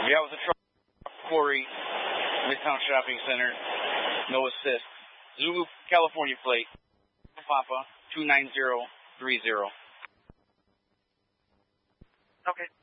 Yeah, it was a truck quarry, Midtown Shopping Center, no assist. Zulu, California plate, Papa 29030. Okay.